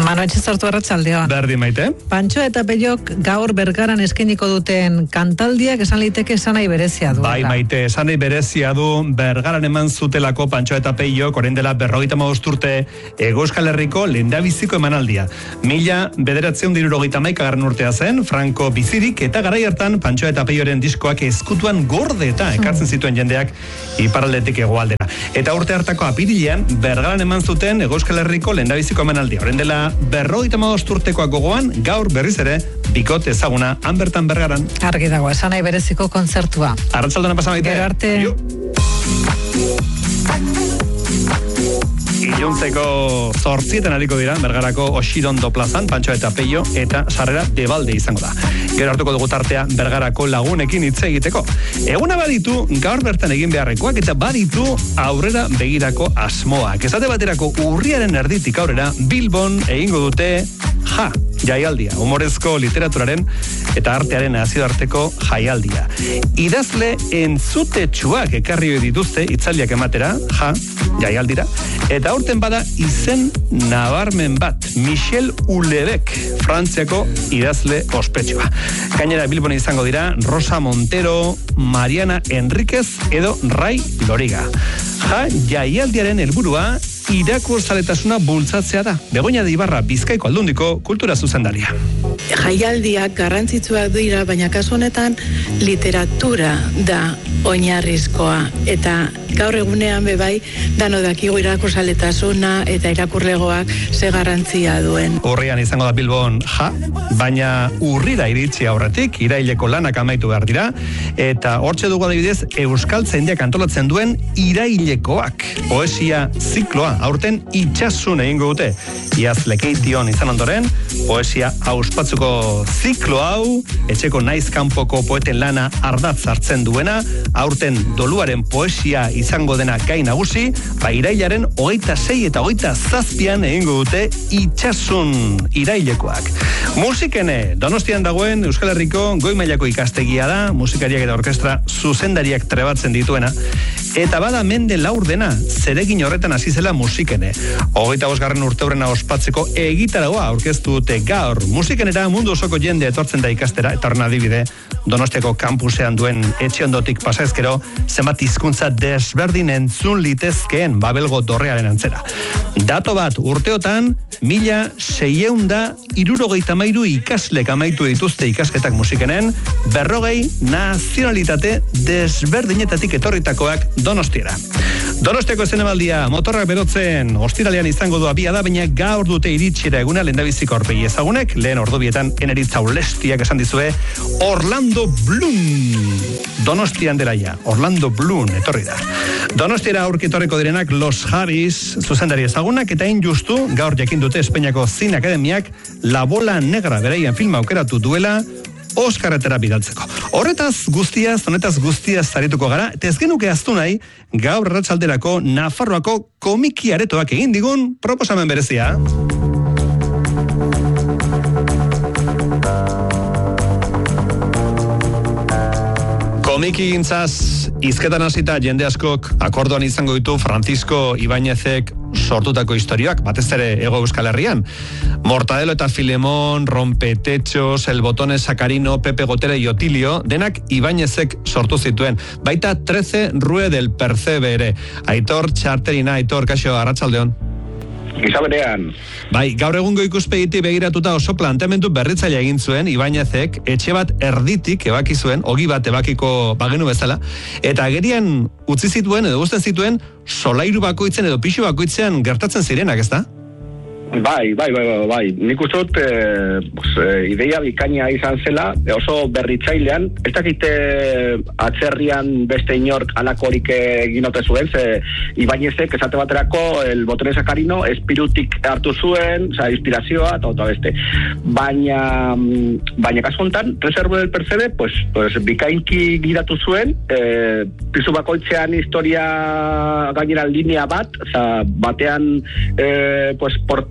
Manu Etxezartu arratsaldeon. Berdi maite. Pantxo eta Pellok gaur Bergaran eskainiko duten kantaldiak esan liteke esanai berezia du. Bai maite, esanai berezia du Bergaran eman zutelako Pantxo eta Pellok orain dela 55 urte Hego Euskal Herriko lehendabiziko emanaldia. 1971 urtea zen, Franco bizirik eta garai hartan Pantxo eta Pelloren diskoak eskutuan gorde eta ekartzen zituen jendeak iparraldetik hegoaldera. Eta urte hartako apirilean Bergaran eman zuten Hego Euskal Herriko lehendabiziko emanaldia. Orain dela 55 urtekoak gogoan, gaur berriz ere bikote ezaguna han bertan Bergaran. Argi dago, esanai bereziko kontzertua. Arratsaldona pasa maite. Gero arte. Iluntzeko 8 ariko dira Bergarako Oxirondo plazan, Pantxo eta Pello, eta sarrera debalde izango da. Gero hartuko dugu tartea Bergarako lagunekin hitz egiteko. Eguna baditu gaur bertan egin beharrekoak eta baditu aurrera begirako asmoak. Esate baterako urriaren erditik aurrera Bilbon egingo dute jaialdia, humorezko literaturaren eta artearen nazioarteko jaialdia. Idazle entzutetsuak ekarri dituzte hitzaldiak ematera, jaialdira, eta aurten bada izen nabarmen bat, Michel Houellebecq, Frantziako idazle ospetsua. Gainera Bilbon izango dira Rosa Montero, Mariana Enríquez edo Rai Loriga. Jaialdiaren helburua irakurzaletasuna bultzatzea da. Begoña de Ibarra, Bizkaiko Aldundiko kultura zuzendaria. Jaialdiak garrantzitsuak dira, baina kasu honetan literatura da oinarrizkoa. Eta gaur egunean bebai, dano dakigu irakurzaletasuna eta irakurlegoak ze garrantzia duen. Urrian izango da Bilbon baina urrira iritsi aurretik, iraileko lanak amaitu behar dira, eta hortxe dugu adibidez, Euskaltzaindiak antolatzen duen irailekoak. Poesia zikloa, aurten itxasun egingo dute. Iaz Lekeition izan ondoren, poesia auspatzuko ziklo hau, etxeko naiz kanpoko poeten lana ardatz hartzen duena, aurten doluaren poesia izango dena gai nagusi, irailaren 26 eta 27 egingo dute itxasun irailekoak. Musikene, Donostian dagoen Euskal Herriko goi mailako ikastegia da, musikariak eta orkestra zuzendariak trebatzen dituena, eta bada mende laurdena, zeregin horretan hasi zela Musikene. 25. urteurrena ospatzeko egitaragoa aurkeztu dute gaur. Musikenera mundu osoko jende etortzen da ikastera, eta horren adibide, Donostiako kampusean duen etxe ondotik pasaezkero, zenbat hizkuntza desberdin entzun litezkeen Babelgo dorrearen antzera. Dato bat, urteotan, 1663 ikaslek amaitu dituzte ikasketak Musikenen, 40 nazionalitate desberdinetatik etorritakoak Donostiara. Donostiako ezenemaldia motorrak berotzen ostiralean izango du abiada, baina gaur dute iritsiera eguna lehendabiziko aurpegi ezagunek, lehen ordubietan eneritza ulestiak esan dizue Orlando Bloom. Donostian dela ja, Orlando Bloom etorri da. Donostiara aurkitorreko direnak Los Javis, zuzendari ezagunak, eta injustu gaur jakin dute Espainiako Zine Akademiak La Bola Negra beraien filma aukeratu duela Oskarretara bidaltzeko. Honetaz guztiaz zarituko gara, eta ez genuke aztu nahi, gaur arratsalderako Nafarroako komiki aretoak egin digun proposamen berezia. Komiki gintzaz, hizketan hasita jende askok akordoan izango ditu Francisco Ibáñezek sortutako historioak, batez ere Hego Euskal Herrian. Mortadelo eta Filemón, Rompetechos, El Botone Sacarino, Pepe Gotera y Otilio, denak Ibáñezek sortu zituen. Baita 13 Rue del Percebe ere. Aitor Txarterina, Aitor, kaixo, arratsaldeon. Gizaberean. Bai, gaur egungo ikuspegiti begiratuta oso planteamendu berritzailea egin zuen Ibáñezek, etxe bat erditik ebaki zuen, ogi bat ebakiko bagenu bezala, eta agerian utzi zituen edo guzten zituen solairu bakoitzen edo pixu bakoitzean gertatzen zirenak, ezta? Bai. Nik uste dut ideia bikaina izan zela, oso berritzailean, ez dakite atzerrian beste inork alakorik egin ote zuen, ze Ibáñezek esate baterako El Botone Sacarino espirutik hartu zuen, inspirazioa eta beste. Baina kasu honetan, Reservo del Percebe, pues bikainki gidatu zuen, pisu bakoitzean historia gainera linea bat, batean porte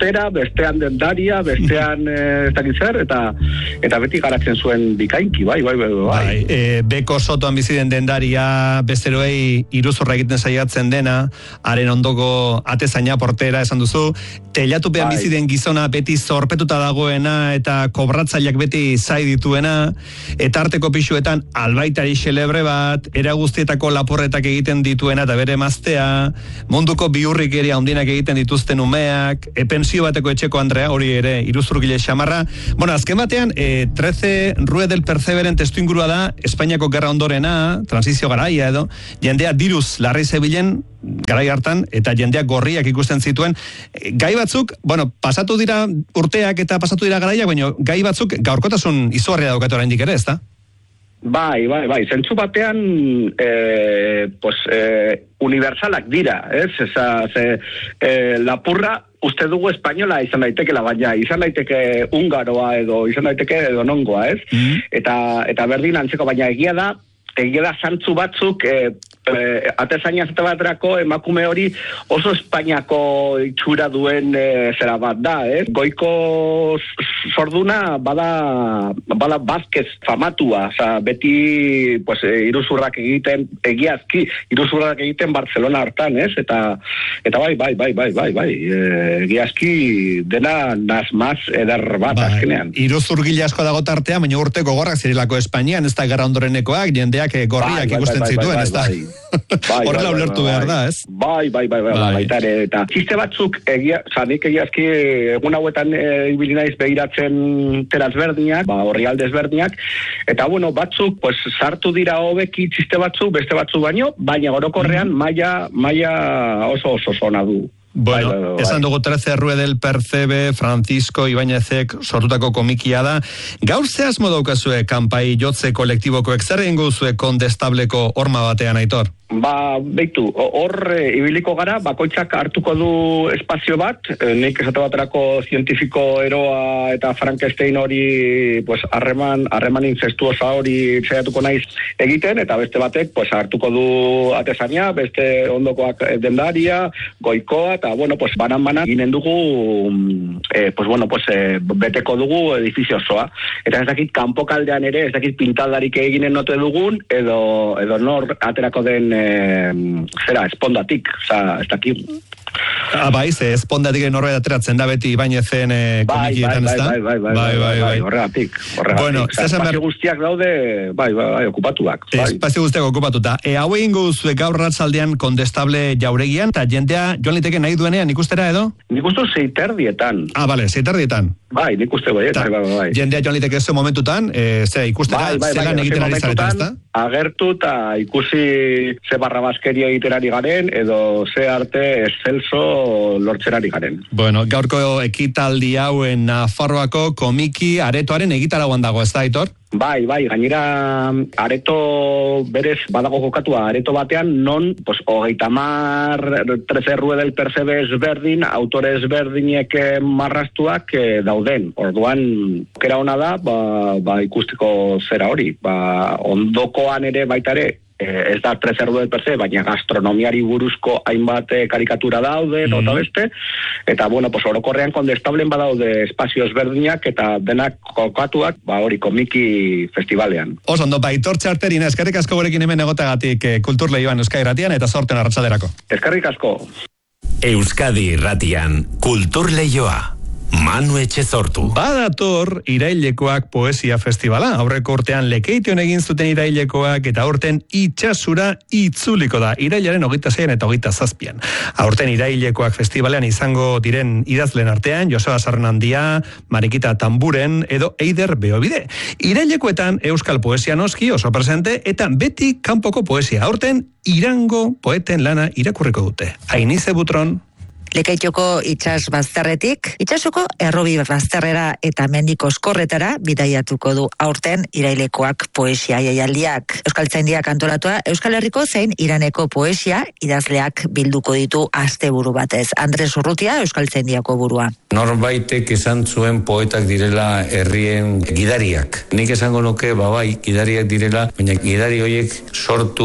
portera, bestean dendaria, bestean ez dakit zer, eta beti garatzen zuen bikainki, bai. Beko Sotoan bizi den dendaria, besteroei iruzurra egiten saiatzen dena, haren ondoko atezaina portera esan duzu, teilatupean bizi den gizona beti zorpetuta dagoena eta kobratzaileak beti zai dituena, eta arteko pixuetan albaitari xelebre bat, era guztietako lapurretak egiten dituena eta bere emaztea, munduko biurrikeria handinak egiten dituzten umeak, pensio bateko etxeko Andrea, hori ere iruzurgile xamarra. Bueno, azken batean, 13 Rue del Perceberen testu ingurua da, Espainiako gerra ondorena, transizio garaia edo, jendea diruz larri zebilen, garai hartan, eta jendeak gorriak ikusten zituen. Gai batzuk, pasatu dira urteak eta pasatu dira garaiak, baina gai batzuk gaurkotasun izugarria daukatu oraindik ere, ezta? Bai, zentzu batean universalak dira, ez? Lapurra uste dugu espainola izan daitekela, baina izan daiteke hungaroa edo izan daiteke edo nongoa, ez? Eta berdin antzeko, baina egia da zantzu batzuk atezaina zeta baterako emakume hori oso Espainiako itxura duen zera bat da, ez? Goiko sorduna bada Vázquez famatua, beti iruzurrak egiten, egiazki iruzurrak egiten Barcelona hartan, ez? Eta bai, egiazki dena nazmaz eder bat azkenean. Iruzurgile asko dago tartea, baina urte gogorrak zirelako Espainian, ez da gerra ondorenekoak, jendeak gorriak ikusten zituen, ez da? Horrela ulertu behar da, ez? Bai, eta txiste batzuk nik egiazki egun hauetan ibili naiz begiratzen terazberdinak, orrialde ezberdinak, eta batzuk sartu dira hobeki txiste batzuk, beste batzuk baina orokorrean maila oso zona du. Bueno, esan dugu 13 Rue del Percebe, Francisco Ibáñezek sortutako komikia da. Gaur ze asmo daukazue kanpai jotze kolektibokoek, zer egingo zue Kondestableko horma batean, Aitor? Beitu, hor ibiliko gara, bakoitzak hartuko du espazio bat, nik esate baterako zientifiko eroa eta Frankenstein hori harreman incestuosa hori saiatuko naiz egiten, eta beste batek hartuko du atezania, beste ondokoak dendaria, goikoa, eta banan ginen dugu beteko dugu edifizio osoa, eta ez dakit kanpokaldean ere, ez dakit pintaldarik eginen note dugun, edo nor aterako den espondatik, ez dakit. Espondatik norbait ateratzen da beti Ibáñezen komikietan, ez da? Bai, horregatik. Bueno, espazio guztiak daude, okupatuak. Espazio guztiak okupatuta. Hau egingo zue gaur ratzaldean Kondestable jauregian, eta jendea joan liteke nahi duenean ikustera edo? Nik uste 6:30. Bale, 6:30. Bai, nik uste bai. Jendea joan liteke ze momentutan, ikustera, zelan egiten ari zaretan, ez da? Agertu eta ikusi ze barrabaskeria egiten ari garen, edo ze arte excelso lortzen ari garen. Bueno, gaurko ekitaldi hauen Nafarroako komiki aretoaren egitarauan dago, ez da, Aitor? Bai, gainera areto berez badago kokatua, areto batean non 30 Rue del Percebe ezberdin, autore ezberdinek marrastuak dauden. Orduan, kera ona da, ikusteko zera hori. Ondokoan ere baita ere, ez da 13 Rue del Percebe, baina gastronomiari buruzko hainbat karikatura daude, eta beste, eta orokorrean Kondestablen badaude espazio ezberdinak eta denak kokatuak, hori komiki festivalean. Oso ondo, Aitor Txarterina, eskerrik asko gurekin hemen egotagatik Kultur Leioan Euskadi Irratian, eta sorten arratsalderako. Eskerrik asko. Euskadi Irratian, Kultur Leioa. Manu Etxezortu. Badator Irailekoak poesia festivala. Aurreko urtean Lekeition egin zuten Irailekoak eta aurten itsasura itzuliko da. Irailaren 26 eta 27. Aurten Irailekoak festivalean izango diren idazlen artean Joseba Sarnandia, Marikita Tamburen edo Eider Beobide. Irailekoetan euskal poesia noski oso presente eta beti kanpoko poesia. Aurten Irango poeten lana irakurriko dute. Ainize Butron. Lekaitioko itsas bazterretik, itsasoko errobi bazterrera eta mendiko eskorretara bidaiatuko du aurten Irailekoak poesia jaialdiak. Euskaltzaindiak antolatua Euskal Herriko zein Iraneko poesia idazleak bilduko ditu asteburu batez. Andres Urrutia, Euskaltzaindiako burua. Norbaitek esan zuen poetak direla herrien gidariak. Nik esango nuke, gidariak direla, baina gidari horiek sortu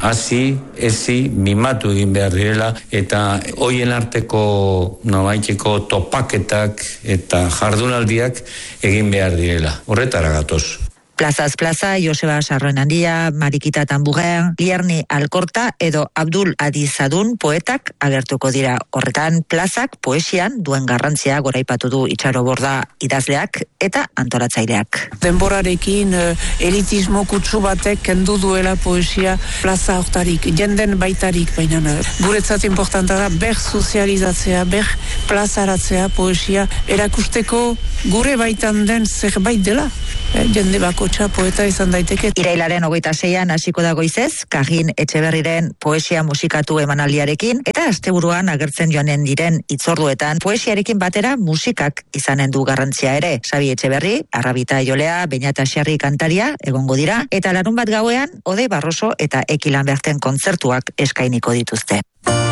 hasi, ezi, mimatu egin behar direla, eta hoien arteko nobaiteko topaketak eta jardunaldiak egin behar direla. Horretara gatoz. Plazaz plaza, Joseba Sarroenandia, Marikita Tambugen, Lierni Alkorta edo Abdul Adizadun poetak agertuko dira. Horretan, plazak poesian duen garrantzia goraipatu du Itxaro Borda idazleak eta antolatzaileak. Denborarekin elitismo kutsu batek kendu duela poesia plaza hortarik, jenden baitarik, baina guretzat importanta da ber sozializatzea, ber plazaratzea poesia erakusteko gure baitan den zerbait dela. Jende bakotxa poeta izan daiteke. Irailaren 26an hasiko da goizez, Kagin Etxeberriren poesia musikatu emanaldiarekin, eta asteburuan agertzen joanen diren hitzorduetan poesiarekin batera musikak izanen du garrantzia ere. Xabi Etxeberri, Arrabita Jolea, Beñata Xarri kantaria egongo dira, eta larunbat gauean Ode Barroso eta Eki Lanberten kontzertuak eskainiko dituzte.